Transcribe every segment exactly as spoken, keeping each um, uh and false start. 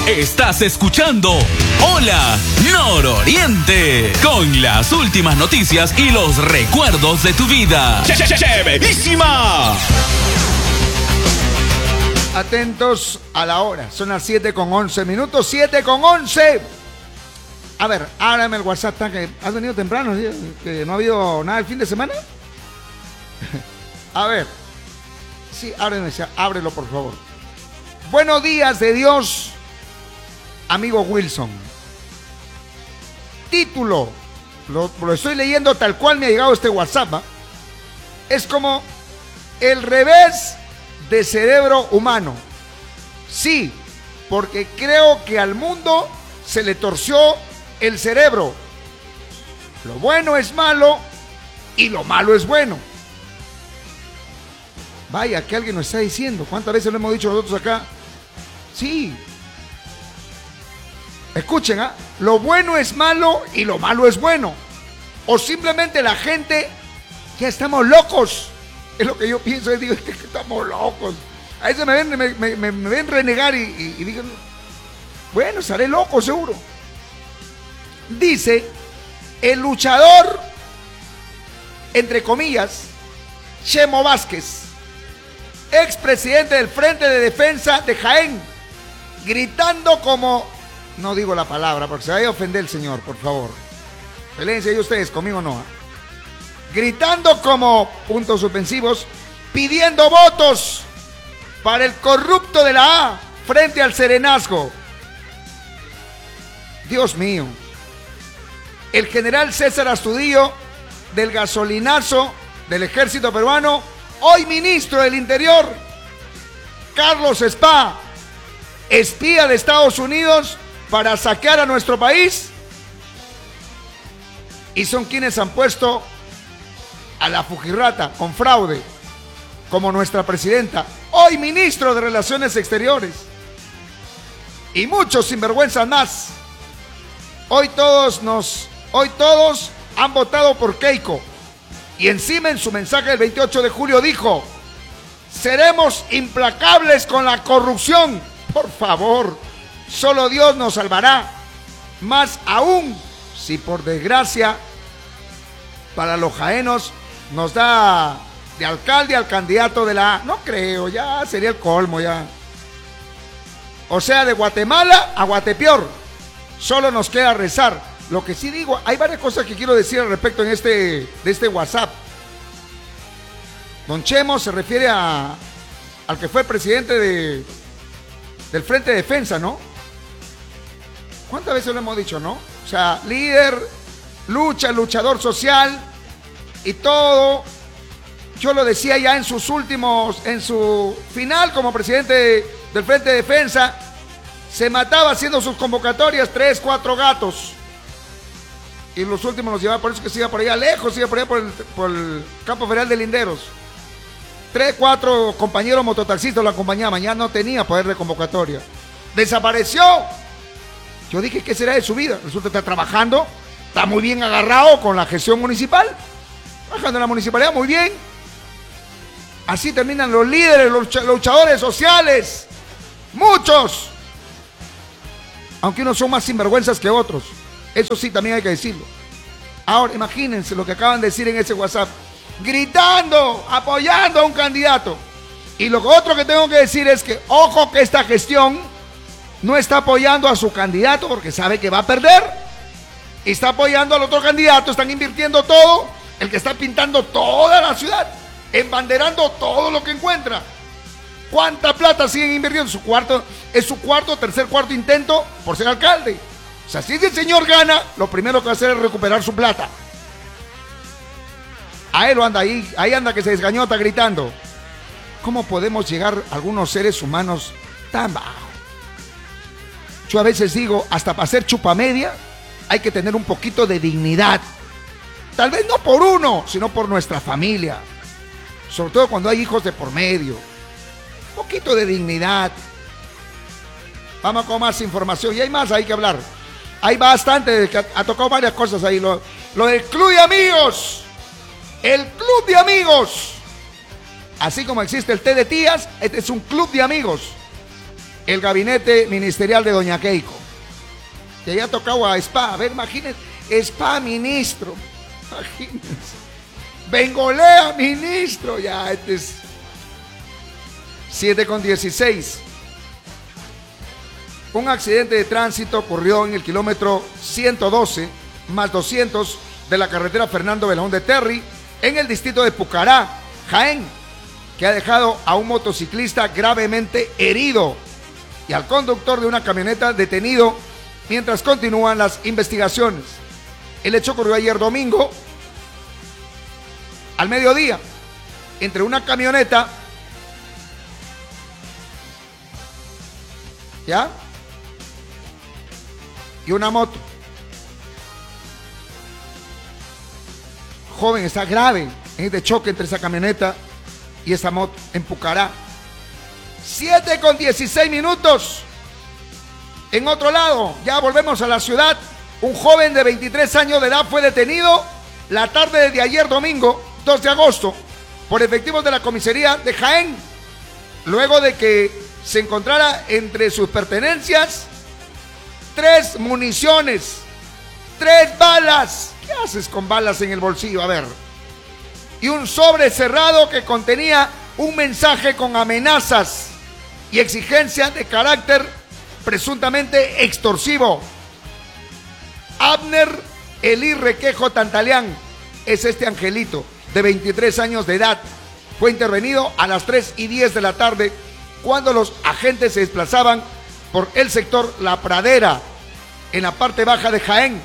Estás escuchando Hola Nororiente, con las últimas noticias y los recuerdos de tu vida. ¡Ch- ch- ¡Chéverísima! Atentos a la hora, son las siete con once minutos, siete con once. A ver, ábrame el WhatsApp, que has venido temprano, ¿sí? Que no ha habido nada el fin de semana. A ver, sí, ábreme, ábrelo por favor. Buenos días de Dios, amigo Wilson. Título, lo, lo estoy leyendo tal cual me ha llegado este WhatsApp, ¿eh? Es como el revés de cerebro humano. Sí, porque creo que al mundo se le torció el cerebro. Lo bueno es malo y lo malo es bueno. Vaya, que alguien nos está diciendo. ¿Cuántas veces lo hemos dicho nosotros acá? Sí. Escuchen, ¿ah? ¿eh? Lo bueno es malo y lo malo es bueno. O simplemente la gente, ya estamos locos. Es lo que yo pienso, digo, es que estamos locos. A veces me ven, me, me, me, me ven renegar y, y, y digo, bueno, estaré loco seguro. Dice, el luchador, entre comillas, Chemo Vázquez, expresidente del Frente de Defensa de Jaén, gritando como, no digo la palabra porque se vaya a ofender el señor, por favor. Peléense ahí ustedes, conmigo no. ¿eh? Gritando como, puntos suspensivos, pidiendo votos para el corrupto de la A frente al serenazgo. Dios mío. El general César Astudillo, del gasolinazo del ejército peruano, hoy ministro del Interior, Carlos Spa, espía de Estados Unidos para saquear a nuestro país, y son quienes han puesto a la fujirrata con fraude como nuestra presidenta, hoy ministro de Relaciones Exteriores, y muchos sinvergüenzas más. Hoy todos nos, hoy todos han votado por Keiko, y encima en su mensaje del veintiocho de julio dijo, seremos implacables con la corrupción. Por favor, solo Dios nos salvará, más aún si por desgracia para los jaenos nos da de alcalde al candidato de la A. No creo, ya sería el colmo ya. O sea, de Guatemala a Guatepeor. Solo nos queda rezar. Lo que sí digo, hay varias cosas que quiero decir al respecto en este, de este WhatsApp. Don Chemo se refiere a, al que fue presidente de, del Frente de Defensa, ¿no? ¿Cuántas veces lo hemos dicho, no? O sea, líder, lucha, luchador social y todo. Yo lo decía ya en sus últimos, en su final como presidente de, del Frente de Defensa, se mataba haciendo sus convocatorias, tres, cuatro gatos. Y los últimos los llevaba, por eso que se iba por allá lejos, se iba por allá por el, por el campo federal de Linderos. Tres, cuatro compañeros mototaxistas lo acompañaban, ya no tenía poder de convocatoria. Desapareció. Yo dije, ¿qué será de su vida? Resulta que está trabajando, está muy bien agarrado con la gestión municipal, trabajando en la municipalidad muy bien. Así terminan los líderes, los luchadores sociales, muchos. Aunque unos son más sinvergüenzas que otros, eso sí también hay que decirlo. Ahora, imagínense lo que acaban de decir en ese WhatsApp, gritando, apoyando a un candidato. Y lo otro que tengo que decir es que, ojo que esta gestión no está apoyando a su candidato porque sabe que va a perder. Está apoyando al otro candidato, están invirtiendo todo, el que está pintando toda la ciudad, embanderando todo lo que encuentra. ¿Cuánta plata siguen invirtiendo? Su cuarto, es su cuarto, tercer, cuarto intento por ser alcalde. O sea, si ese señor gana, lo primero que va a hacer es recuperar su plata. A él lo anda ahí, ahí anda que se desgañota gritando. ¿Cómo podemos llegar algunos seres humanos tan bajo? Yo a veces digo, hasta para ser chupamedia, hay que tener un poquito de dignidad. Tal vez no por uno, sino por nuestra familia. Sobre todo cuando hay hijos de por medio. Un poquito de dignidad. Vamos con más información. Y hay más ahí que hablar. Hay bastante, que ha tocado varias cosas ahí. Lo, lo del club de amigos. El club de amigos. Así como existe el té de tías, este es un club de amigos. el gabinete ministerial de doña Keiko. Que haya tocado a Spa. A ver, imagínense, Spa ministro. Imagínense. Bengolea ministro. Ya, este es siete con dieciséis. Un accidente de tránsito ocurrió en el kilómetro ciento doce más doscientos de la carretera Fernando Belón de Terry, en el distrito de Pucará, Jaén, que ha dejado a un motociclista gravemente herido y al conductor de una camioneta detenido mientras continúan las investigaciones. El hecho ocurrió ayer domingo al mediodía entre una camioneta, ¿ya?, y una moto. Joven está grave en este choque entre esa camioneta y esa moto en Pucará. siete con dieciséis minutos. En otro lado, ya volvemos a la ciudad. Un joven de veintitrés años de edad fue detenido la tarde de ayer domingo, dos de agosto, por efectivos de la comisaría de Jaén, luego de que se encontrara entre sus pertenencias tres municiones, tres balas. ¿Qué haces con balas en el bolsillo? A ver. Y un sobre cerrado que contenía un mensaje con amenazas y exigencias de carácter presuntamente extorsivo. Abner Elí Requejo Tantaleán es este angelito de veintitrés años de edad. Fue intervenido a las tres y diez de la tarde cuando los agentes se desplazaban por el sector La Pradera, en la parte baja de Jaén.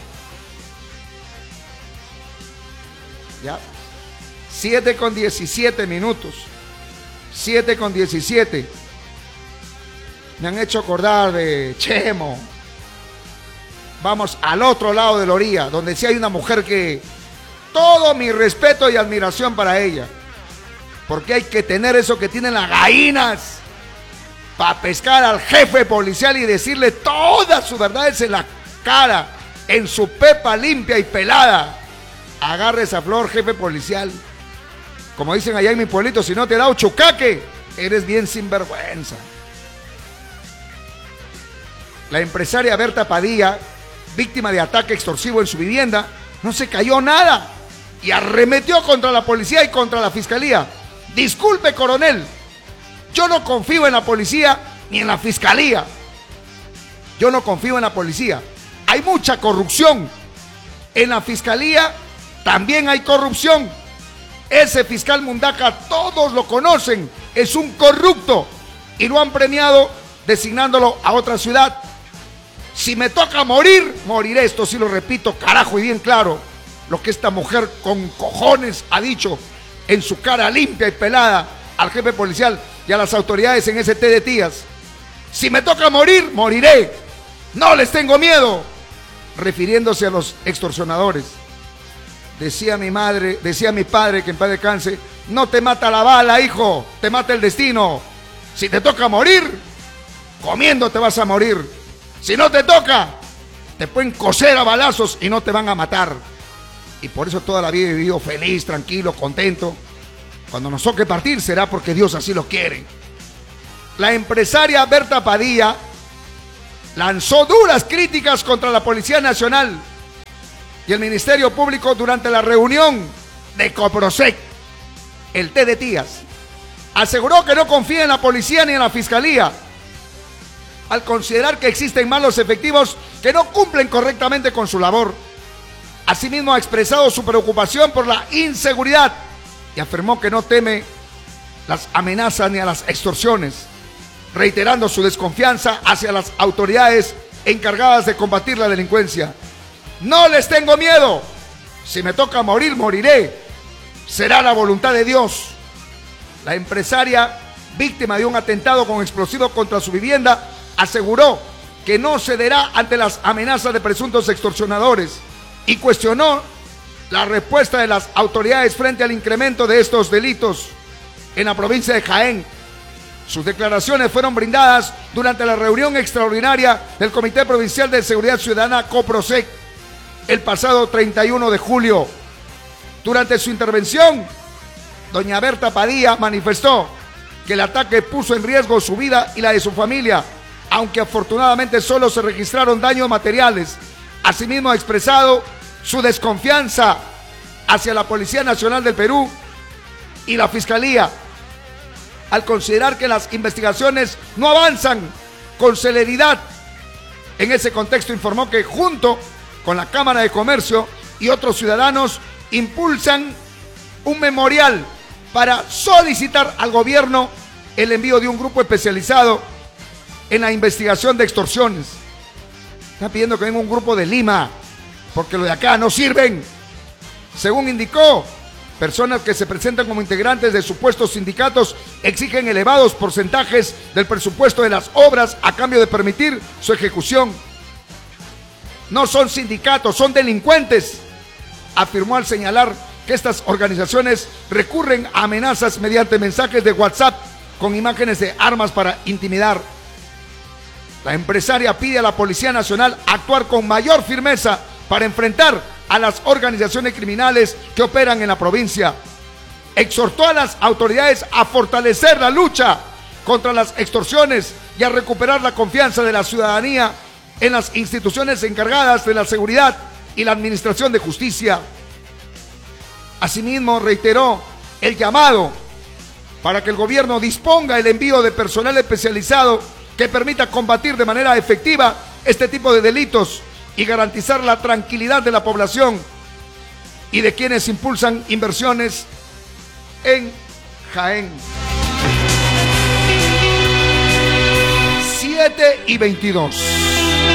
Ya. siete con diecisiete minutos. siete con diecisiete. Me han hecho acordar de Chemo. Vamos al otro lado de la orilla, donde sí hay una mujer que todo mi respeto y admiración para ella. Porque hay que tener eso que tienen las gallinas para pescar al jefe policial y decirle todas sus verdades en la cara, en su pepa limpia y pelada. Agarre esa flor, jefe policial. Como dicen allá en mi pueblito, si no te da un chucaque, eres bien sinvergüenza. La empresaria Berta Padilla, víctima de ataque extorsivo en su vivienda, no se cayó nada y arremetió contra la policía y contra la fiscalía. Disculpe, coronel, yo no confío en la policía ni en la fiscalía. Yo no confío en la policía. Hay mucha corrupción. En la fiscalía también hay corrupción. Ese fiscal Mundaca, todos lo conocen, es un corrupto y lo han premiado designándolo a otra ciudad. Si me toca morir, moriré. Esto sí lo repito, carajo, y bien claro. Lo que esta mujer con cojones ha dicho en su cara limpia y pelada al jefe policial y a las autoridades en ese té de tías. Si me toca morir, moriré. No les tengo miedo. Refiriéndose a los extorsionadores. Decía mi madre, decía mi padre, que en paz descanse, no te mata la bala, hijo, te mata el destino. Si te toca morir, comiendo te vas a morir. Si no te toca, te pueden coser a balazos y no te van a matar. Y por eso toda la vida he vivido feliz, tranquilo, contento. Cuando nos toque partir será porque Dios así lo quiere. La empresaria Berta Padilla lanzó duras críticas contra la Policía Nacional y el Ministerio Público durante la reunión de Coprosec, el té de tías. Aseguró que no confía en la policía ni en la fiscalía, al considerar que existen malos efectivos que no cumplen correctamente con su labor. Asimismo, ha expresado su preocupación por la inseguridad y afirmó que no teme las amenazas ni a las extorsiones, reiterando su desconfianza hacia las autoridades encargadas de combatir la delincuencia. No les tengo miedo. Si me toca morir, moriré. Será la voluntad de Dios. La empresaria, víctima de un atentado con explosivo contra su vivienda, aseguró que no cederá ante las amenazas de presuntos extorsionadores y cuestionó la respuesta de las autoridades frente al incremento de estos delitos en la provincia de Jaén. Sus declaraciones fueron brindadas durante la reunión extraordinaria del Comité Provincial de Seguridad Ciudadana Coprosec el pasado treinta y uno de julio. Durante su intervención, doña Berta Padilla manifestó que el ataque puso en riesgo su vida y la de su familia aunque afortunadamente solo se registraron daños materiales. Asimismo ha expresado su desconfianza hacia la Policía Nacional del Perú y la Fiscalía, al considerar que las investigaciones no avanzan con celeridad. En ese contexto informó que junto con la Cámara de Comercio y otros ciudadanos impulsan un memorial para solicitar al gobierno el envío de un grupo especializado en la investigación de extorsiones. Están pidiendo que venga un grupo de Lima, porque lo de acá no sirven. Según indicó, personas que se presentan como integrantes de supuestos sindicatos exigen elevados porcentajes del presupuesto de las obras a cambio de permitir su ejecución. No son sindicatos, son delincuentes, afirmó al señalar que estas organizaciones recurren a amenazas mediante mensajes de WhatsApp con imágenes de armas para intimidar. La empresaria pide a la Policía Nacional actuar con mayor firmeza para enfrentar a las organizaciones criminales que operan en la provincia. Exhortó a las autoridades a fortalecer la lucha contra las extorsiones y a recuperar la confianza de la ciudadanía en las instituciones encargadas de la seguridad y la administración de justicia. Asimismo, reiteró el llamado para que el gobierno disponga el envío de personal especializado que permita combatir de manera efectiva este tipo de delitos y garantizar la tranquilidad de la población y de quienes impulsan inversiones en Jaén. siete y veintidós.